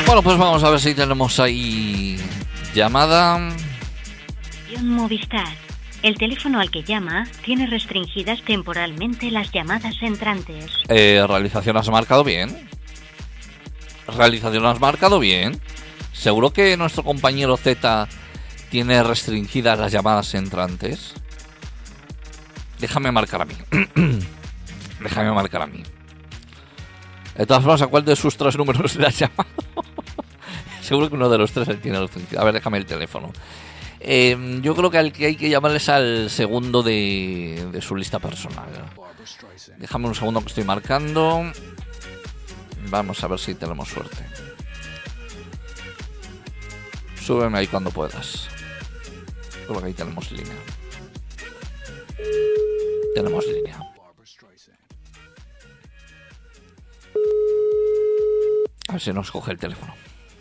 Bueno, pues vamos a ver si tenemos ahí llamada. Movistar. El teléfono al que llama tiene restringidas temporalmente las llamadas entrantes. Realización, ¿has marcado bien? Realización, ¿has marcado bien? ¿Seguro que nuestro compañero Z tiene restringidas las llamadas entrantes? Déjame marcar a mí. Déjame marcar a mí. De todas formas, ¿a cuál de sus 3 números le has llamado? Seguro que uno de los 3 tiene restringido. A ver, déjame el teléfono. Yo creo que al que hay que llamar es al segundo de su lista personal. Déjame un segundo que estoy marcando. Vamos a ver si tenemos suerte. Súbeme ahí cuando puedas. Creo que ahí tenemos línea. Tenemos línea. A ver si nos coge el teléfono.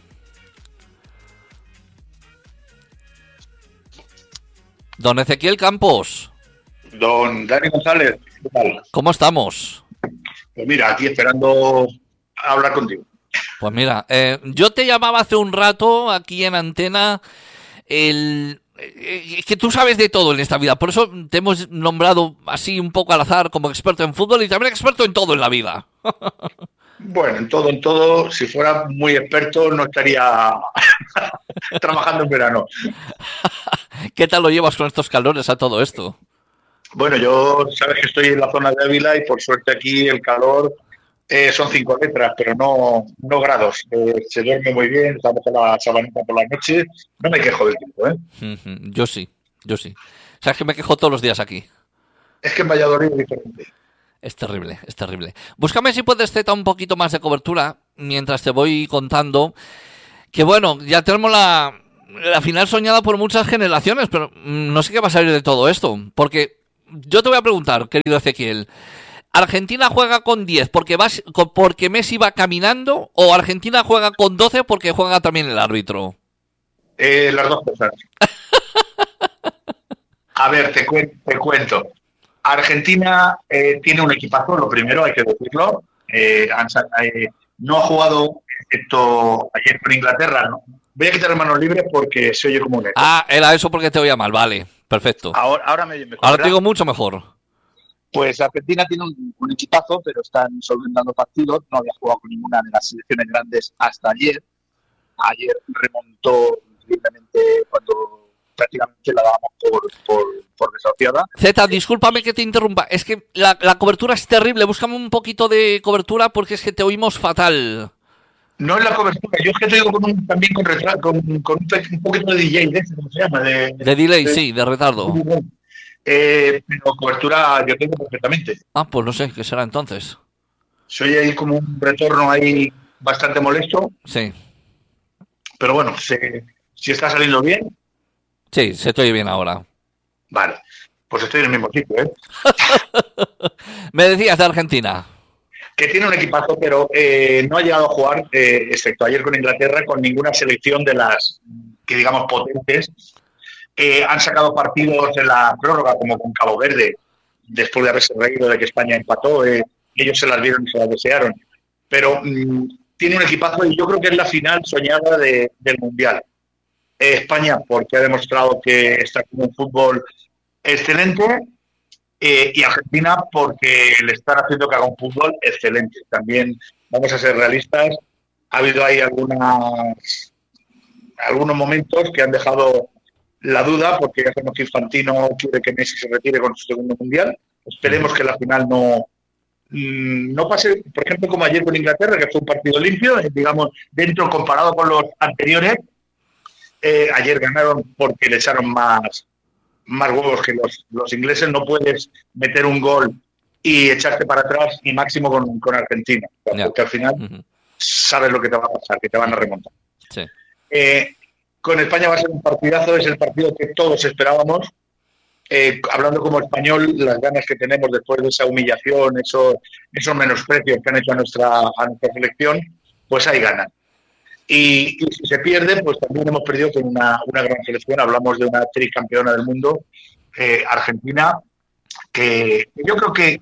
Don Ezequiel Campos. Don Dani González, ¿qué tal? ¿Cómo estamos? Pues mira, aquí esperando a hablar contigo. Pues mira, yo te llamaba hace un rato aquí en Antena. Es que tú sabes de todo en esta vida, por eso te hemos nombrado así un poco al azar como experto en fútbol y también experto en todo en la vida. Bueno, en todo, si fuera muy experto no estaría trabajando en verano. ¿Qué tal lo llevas con estos calores a todo esto? Bueno, yo sabes que estoy en la zona de Ávila y por suerte aquí el calor son 5 letras, pero no grados. Se duerme muy bien, estamos con la sabanita por la noche. No me quejo del tiempo, ¿eh? Yo sí. Sabes que me quejo todos los días aquí. Es que en Valladolid es diferente. Es terrible. Búscame si puedes, Z, un poquito más de cobertura mientras te voy contando que, bueno, ya tenemos la final soñada por muchas generaciones, pero no sé qué va a salir de todo esto. Porque yo te voy a preguntar, querido Ezequiel, ¿Argentina juega con 10 porque Messi va caminando o Argentina juega con 12 porque juega también el árbitro? Las dos cosas. A ver, te cuento. Argentina tiene un equipazo, lo primero hay que decirlo. No ha jugado, excepto ayer con Inglaterra, ¿no? Voy a quitar las manos libres porque se oye como un eco. Era eso porque te oía mal, vale, perfecto. Ahora me oye mejor. Ahora te digo mucho mejor. Pues Argentina tiene un equipazo, pero están solventando partidos. No había jugado con ninguna de las selecciones grandes hasta ayer. Ayer remontó increíblemente cuando prácticamente la dábamos por desahuciada. Z, discúlpame que te interrumpa. Es que la cobertura es terrible. Búscame un poquito de cobertura porque es que te oímos fatal. No es la cobertura. Yo es que te digo también con retraso, con un poquito de delay, ¿cómo se llama? De delay, sí, de retardo. Pero cobertura yo tengo perfectamente. Pues no sé, ¿qué será entonces? Soy ahí como un retorno ahí bastante molesto. Sí. Pero bueno, si está saliendo bien. Sí, se te oye bien ahora. Vale, pues estoy en el mismo sitio, ¿eh? Me decías de Argentina. Que tiene un equipazo, pero no ha llegado a jugar, excepto ayer con Inglaterra, con ninguna selección de las que digamos potentes. Han sacado partidos en la prórroga, como con Cabo Verde, después de haberse reído de que España empató. Ellos se las vieron y se las desearon. Pero tiene un equipazo y yo creo que es la final soñada del Mundial. España, porque ha demostrado que está con un fútbol excelente, y Argentina, porque le están haciendo que haga un fútbol excelente. También vamos a ser realistas. Ha habido ahí algunos momentos que han dejado la duda, porque ya sabemos que Infantino quiere que Messi se retire con su segundo mundial. Esperemos que la final no pase, por ejemplo, como ayer con Inglaterra, que fue un partido limpio, digamos, dentro comparado con los anteriores. Ayer ganaron porque le echaron más huevos que los ingleses. No puedes meter un gol y echarte para atrás, y máximo con Argentina, porque al final sabes lo que te va a pasar, que te van a remontar. Sí. Con España va a ser un partidazo, es el partido que todos esperábamos. Hablando como español, las ganas que tenemos después de esa humillación, esos menosprecios que han hecho a nuestra selección, pues hay ganas. Y si se pierde, pues también hemos perdido con una gran selección. Hablamos de una tricampeona del mundo, Argentina, que yo creo que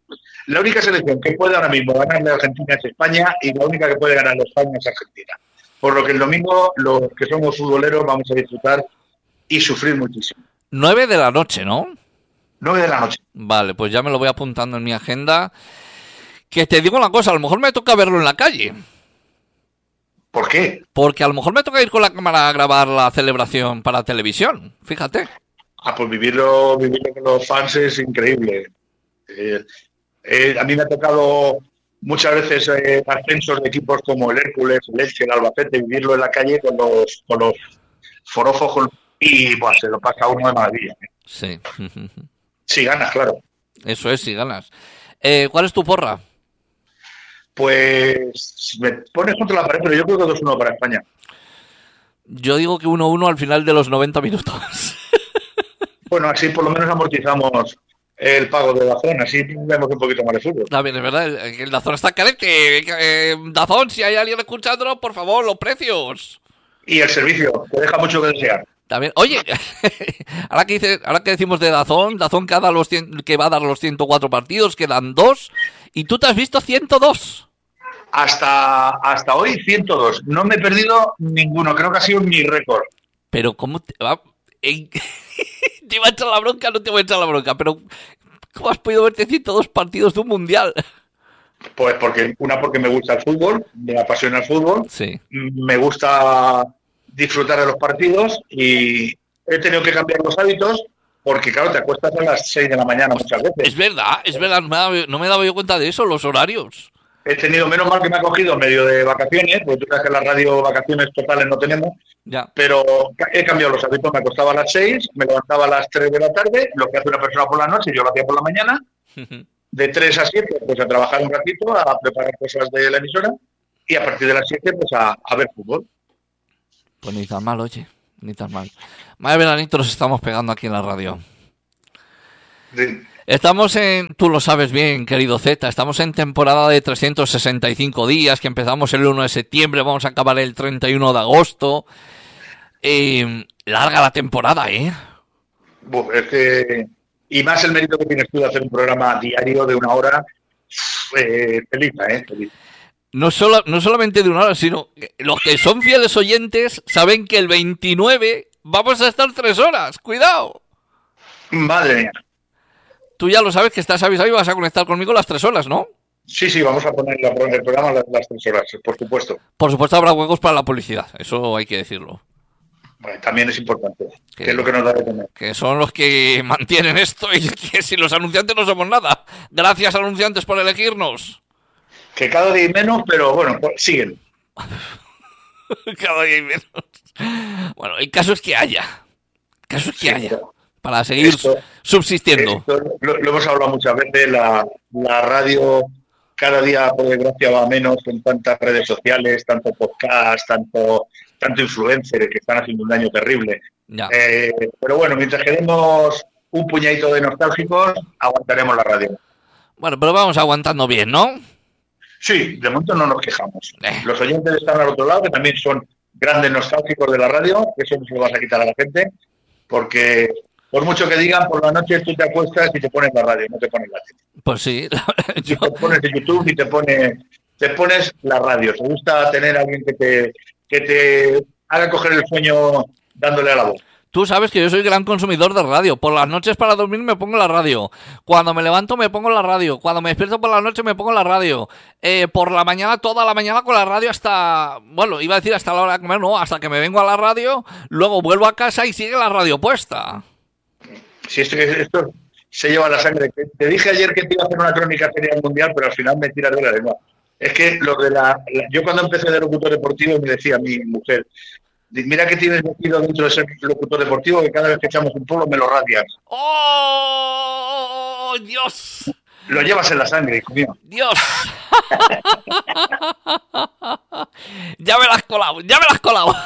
la única selección que puede ahora mismo ganarle a Argentina es España, y la única que puede ganarle a España es Argentina. Por lo que el domingo, los que somos futboleros, vamos a disfrutar y sufrir muchísimo. 9 de la noche, ¿no? 9 de la noche. Vale, pues ya me lo voy apuntando en mi agenda. Que te digo una cosa, a lo mejor me toca verlo en la calle. ¿Por qué? Porque a lo mejor me toca ir con la cámara a grabar la celebración para televisión, fíjate. Pues vivirlo con los fans es increíble. A mí me ha tocado muchas veces ascensos de equipos como el Hércules, el Elche, el Albacete, vivirlo en la calle con los forofos y pues, se lo pasa a uno de maravilla. Sí. Si ganas, claro. Eso es, si ganas. ¿Cuál es tu porra? Pues me pones contra la pared, pero yo creo que 2-1 para España. Yo digo que 1-1 al final de los 90 minutos. Bueno, así por lo menos amortizamos el pago de Dazón, así vemos un poquito más de fútbol. También es verdad, el Dazón está carente. Dazón, si hay alguien escuchándolo, por favor, los precios. Y el servicio, que deja mucho que desear. También, oye, ahora que decimos de Dazón que va a dar los 104 partidos, quedan 2, y tú te has visto 102. Hasta hoy 102. No me he perdido ninguno, creo que ha sido mi récord. Pero ¿cómo te va? ¿Te iba a echar la bronca? No te voy a echar la bronca, pero ¿cómo has podido verte 102 partidos de un mundial? Pues porque me gusta el fútbol, me apasiona el fútbol, sí. Me gusta disfrutar de los partidos y he tenido que cambiar los hábitos porque, claro, te acuestas a las 6 de la mañana muchas veces. Es verdad, no me he dado yo cuenta de eso, los horarios. He tenido, menos mal que me ha cogido medio de vacaciones, porque tú sabes que en la radio vacaciones totales no tenemos, ya. Pero he cambiado los hábitos, me acostaba a las 6, me levantaba a las 3 de la tarde, lo que hace una persona por la noche, yo lo hacía por la mañana, de 3 a 7, pues a trabajar un ratito, a preparar cosas de la emisora, y a partir de las 7, pues a ver fútbol. Pues ni tan mal, oye, ni tan mal. Vaya veranito nos estamos pegando aquí en la radio. Sí. Estamos tú lo sabes bien, querido Z, estamos en temporada de 365 días, que empezamos el 1 de septiembre, vamos a acabar el 31 de agosto. Larga la temporada, ¿eh? Es que... Y más el mérito que tienes tú de hacer un programa diario de 1 hora, feliz. No solamente de 1 hora, sino que los que son fieles oyentes saben que el 29 vamos a estar 3 horas. ¡Cuidado! Madre mía. Tú ya lo sabes que estás avisado y vas a conectar conmigo las 3 horas, ¿no? Sí, vamos a poner el programa las 3 horas, por supuesto. Por supuesto habrá huecos para la publicidad, eso hay que decirlo. Bueno, también es importante, que es lo que nos da de comer. Que son los que mantienen esto y que sin los anunciantes no somos nada. Gracias, anunciantes, por elegirnos. Que cada día hay menos, pero bueno, pues, siguen. Cada día hay menos. Bueno, el caso es que haya. Para seguir subsistiendo. Lo hemos hablado muchas veces, la radio cada día, por desgracia, va menos con tantas redes sociales, tanto podcast, tanto influencer que están haciendo un daño terrible. Pero bueno, mientras quedemos un puñadito de nostálgicos, aguantaremos la radio. Bueno, pero vamos aguantando bien, ¿no? Sí, de momento no nos quejamos. Los oyentes están al otro lado, que también son grandes nostálgicos de la radio, eso no se lo vas a quitar a la gente, porque por mucho que digan, por la noche tú te acuestas y te pones la radio, no te pones la tele. Pues sí. Te pones de YouTube y te pones la radio. Te gusta tener a alguien que te haga coger el sueño dándole a la voz. Tú sabes que yo soy gran consumidor de radio. Por las noches para dormir me pongo la radio. Cuando me levanto me pongo la radio. Cuando me despierto por la noche me pongo la radio. Por la mañana, toda la mañana con la radio hasta... Bueno, iba a decir hasta la hora de comer, no, hasta que me vengo a la radio. Luego vuelvo a casa y sigue la radio puesta. Sí, esto se lleva la sangre. Te dije ayer que te iba a hacer una crónica seria mundial, pero al final me tiras de la lengua. Es que yo cuando empecé de locutor deportivo me decía mi mujer, mira que tienes metido dentro de ser locutor deportivo, que cada vez que echamos un pueblo me lo radias. ¡Oh, Dios! Lo llevas en la sangre, hijo mío. ¡Dios! Ya me las has colado.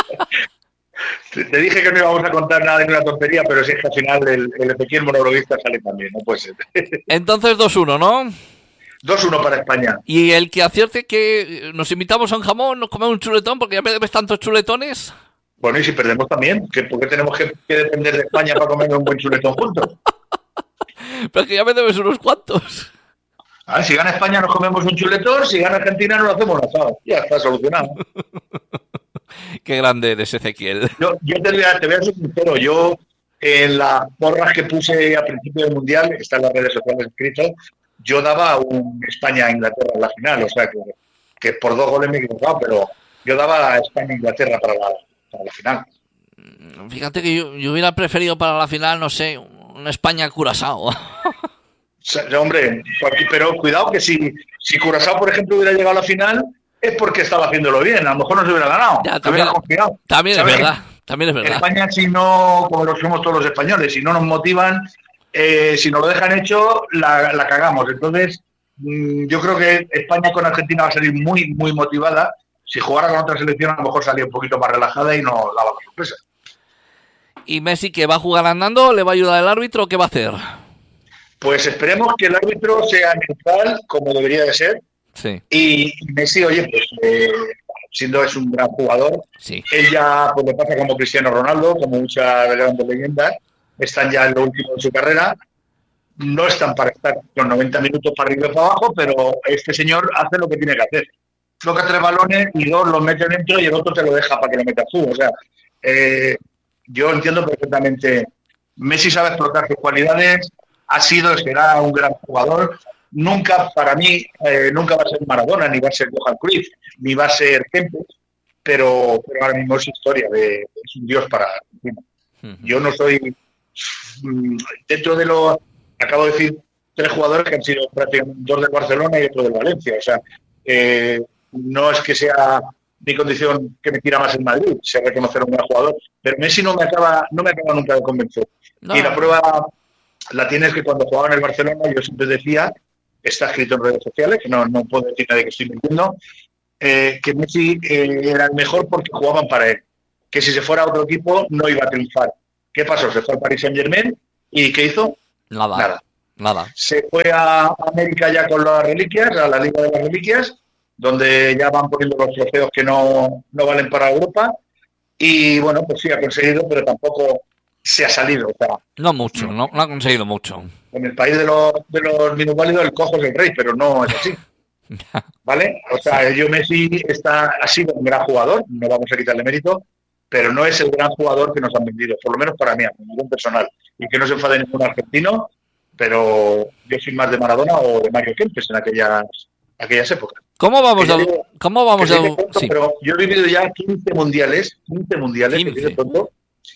Te dije que no íbamos a contar nada de una tontería, pero sí es que al final el Ezequiel monologuista sale también, no puede ser. Entonces 2-1, ¿no? 2-1 para España. Y el que acierte que nos invitamos a un jamón, nos comemos un chuletón, porque ya me debes tantos chuletones. Bueno, y si perdemos también, ¿por qué tenemos que depender de España para comer un buen chuletón juntos? Pero es que ya me debes unos cuantos. Si gana España nos comemos un chuletón, si gana Argentina nos lo hacemos un asado. Ya está solucionado. Qué grande eres, Ezequiel. Yo te voy a ser sincero, yo en las porras que puse a principio del Mundial, está en las redes sociales escrito, yo daba un España-Inglaterra en la final, o sea que por 2 goles me he equivocado, pero yo daba a España-Inglaterra para la final. Fíjate que yo hubiera preferido para la final, no sé, un España-Curazao. Hombre, pero cuidado que si Curazao, por ejemplo, hubiera llegado a la final, es porque estaba haciéndolo bien, a lo mejor no se hubiera ganado. Ya, también es verdad. También es verdad. España, si no, como lo somos todos los españoles, si no nos motivan, si nos lo dejan hecho, la cagamos. Entonces, yo creo que España con Argentina va a salir muy, muy motivada. Si jugara con otra selección, a lo mejor salía un poquito más relajada y no daba la sorpresa. ¿Y Messi, que va a jugar andando, le va a ayudar el árbitro o qué va a hacer? Pues esperemos que el árbitro sea neutral, como debería de ser. Sí. Y Messi, oye, pues siendo es un gran jugador, sí. Él ya pues le pasa como Cristiano Ronaldo, como muchas grandes leyendas, están ya en lo último de su carrera, no están para estar los 90 minutos para arriba y para abajo, pero este señor hace lo que tiene que hacer. Toca 3 balones y 2 los mete dentro y el otro te lo deja para que lo metas tú. O sea, yo entiendo perfectamente, Messi sabe explotar sus cualidades, será un gran jugador. Nunca, para mí, nunca va a ser Maradona, ni va a ser Johan Cruyff, ni va a ser Kempes, pero ahora mismo es historia, es un dios para Argentina. Yo no soy, dentro de los, acabo de decir 3 jugadores que han sido prácticamente 2 del Barcelona y otro del Valencia, o sea, no es que sea mi condición que me tira más en Madrid, sé reconocer a un gran jugador, pero Messi no me acaba nunca de convencer. No. Y la prueba la tienes que cuando jugaba en el Barcelona, yo siempre decía, está escrito en redes sociales, que no puedo decir nadie que estoy mintiendo, que Messi era el mejor porque jugaban para él, que si se fuera a otro equipo no iba a triunfar. ¿Qué pasó? Se fue al Paris Saint-Germain y ¿qué hizo? Nada. Se fue a América ya con las reliquias, a la Liga de las Reliquias, donde ya van poniendo los trofeos que no valen para Europa, y bueno, pues sí, ha conseguido, pero tampoco se ha salido. O sea, no mucho, no ha conseguido mucho. En el país de los minusválidos el cojo es el rey, pero no es así. ¿Vale? O sea, Messi ha sido un gran jugador, no vamos a quitarle mérito, pero no es el gran jugador que nos han vendido, por lo menos para mí, a nivel personal. Y que no se enfade ningún argentino, pero yo soy más de Maradona o de Mario Kempes en aquellas épocas. ¿Cómo vamos sí. Pero yo he vivido ya 15 mundiales, 15. Pronto.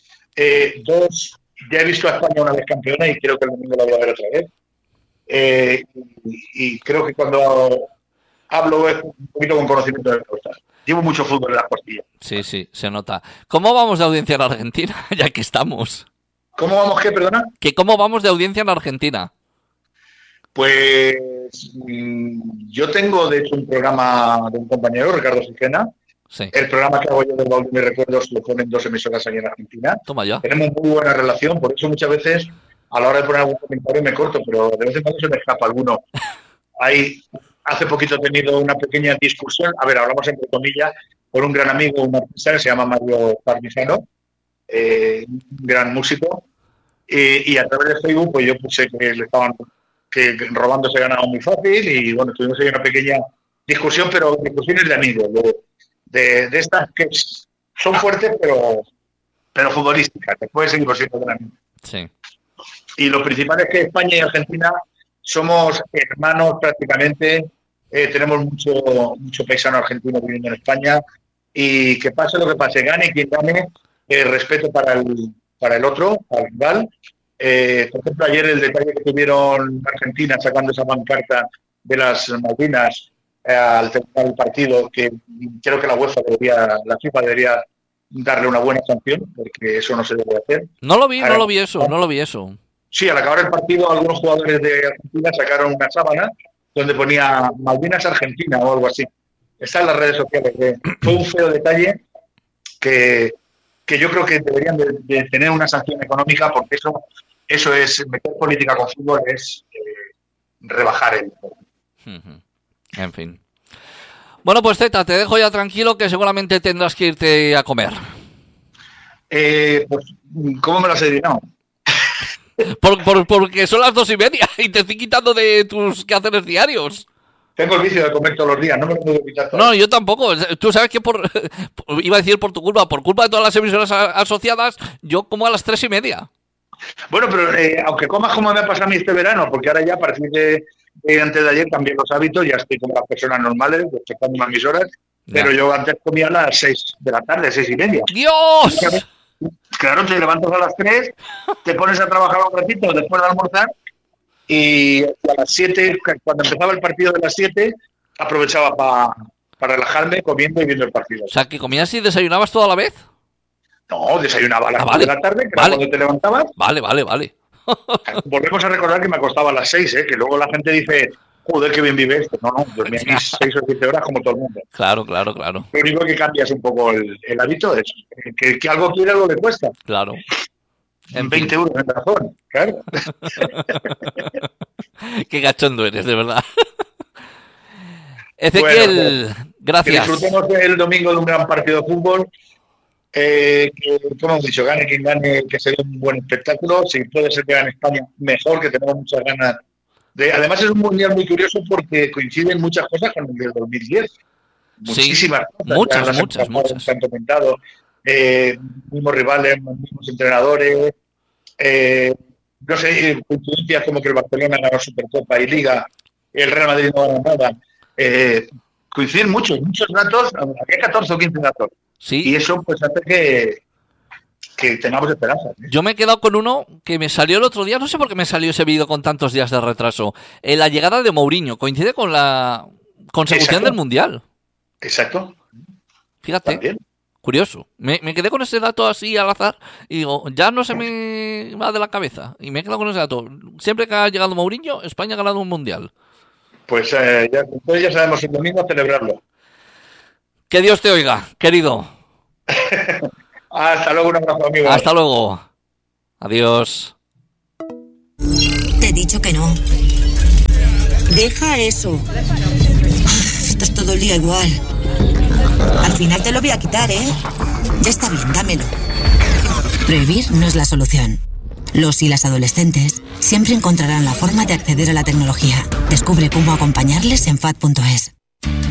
2, ya he visto a España una vez campeona y creo que el domingo la voy a ver otra vez. Y creo que cuando hablo es un poquito con conocimiento de cosas. Llevo mucho fútbol en las costillas. Sí, se nota. ¿Cómo vamos de audiencia en Argentina? Ya que estamos. ¿Cómo vamos qué, perdona? ¿Cómo vamos de audiencia en Argentina? Pues yo tengo, de hecho, un programa de un compañero, Ricardo Sijena. Sí. El programa que hago yo del baúl de mis recuerdos lo ponen 2 emisoras aquí en Argentina. Toma ya. Tenemos muy buena relación, por eso muchas veces a la hora de poner algún comentario me corto, pero de vez en cuando se me escapa alguno. Hace poquito he tenido una pequeña discusión, hablamos entre comillas, con un gran amigo, un artista que se llama Mario Parmisano, un gran músico, y a través de Facebook pues yo puse que le estaban robando se ganaba muy fácil y bueno, tuvimos ahí una pequeña discusión, pero discusiones de amigos, de estas que son fuertes pero futbolísticas, que puede seguir siendo también. Sí. Y lo principal es que España y Argentina somos hermanos prácticamente, tenemos mucho paisano argentino viviendo en España y que pase lo que pase, gane quien gane, respeto para el otro, para el rival. Por ejemplo, ayer el detalle que tuvieron Argentina sacando esa pancarta de las Malvinas al terminar el partido, que creo que la FIFA debería darle una buena sanción, porque eso no se debe hacer. No lo vi eso. Sí, al acabar el partido, algunos jugadores de Argentina sacaron una sábana donde ponía Malvinas Argentina o algo así. Está en las redes sociales. Fue un feo detalle que yo creo que deberían de tener una sanción económica, porque eso es meter política con fútbol, es rebajar el... En fin. Bueno, pues Zeta, te dejo ya tranquilo, que seguramente tendrás que irte a comer. Pues, ¿cómo me lo has adivinado? Porque son las 2:30 y te estoy quitando de tus quehaceres diarios. Tengo el vicio de comer todos los días, no me lo puedo quitar todo. No, yo tampoco. Tú sabes que iba a decir por tu culpa, por culpa de todas las emisoras asociadas, yo como a las 3:30. Bueno, pero aunque comas como me ha pasado a mí este verano, porque ahora ya a partir de antes de ayer cambié los hábitos, ya estoy como las personas normales, respetando más mis horas, pero yo antes comía a las 6 de la tarde, 6:30. ¡Dios! Claro, te levantas a las 3, te pones a trabajar un ratito después de almorzar y a las 7, cuando empezaba el partido de las 7, aprovechaba para relajarme comiendo y viendo el partido. O sea, que comías y desayunabas todo a la vez. No, desayunaba a las 6 de la tarde, que era cuando te levantabas. Vale. Volvemos a recordar que me acostaba a las 6, que luego la gente dice, joder, qué bien vive esto. No, dormía mis 6 o 7 horas como todo el mundo. Claro. Lo único que cambia es un poco el hábito, es que algo quiere, algo le cuesta. Claro. En 20 euros en razón, claro. Qué cachondo eres, de verdad. Ezequiel, bueno, gracias. Que disfrutemos el domingo de un gran partido de fútbol. Que, como hemos dicho, gane quien gane, que sería un buen espectáculo. Si puede ser que gane España, mejor, que tenemos muchas ganas. Además, es un mundial muy curioso porque coinciden muchas cosas con el del 2010. Muchísimas cosas. Muchas. Se han comentado. Mismos rivales, mismos entrenadores. No sé, coincidencias como que el Barcelona ganó Supercopa y Liga, el Real Madrid no ganó nada. Coinciden muchos datos, había 14 o 15 datos. Sí. Y eso pues hace que tengamos esperanza. Yo me he quedado con uno que me salió el otro día, no sé por qué me salió ese vídeo con tantos días de retraso. La llegada de Mourinho coincide con la consecución del Mundial. Exacto. Fíjate. ¿También? Curioso. Me quedé con ese dato así al azar y digo, ya no se me va de la cabeza. Y me he quedado con ese dato. Siempre que ha llegado Mourinho, España ha ganado un Mundial. Pues ya sabemos el domingo celebrarlo. Que Dios te oiga, querido. Hasta luego, un abrazo, amigo. Hasta luego. Adiós. Te he dicho que no. Deja eso. Esto es todo el día igual. Al final te lo voy a quitar, ¿eh? Ya está bien, dámelo. Prohibir no es la solución. Los y las adolescentes siempre encontrarán la forma de acceder a la tecnología. Descubre cómo acompañarles en FAD.es.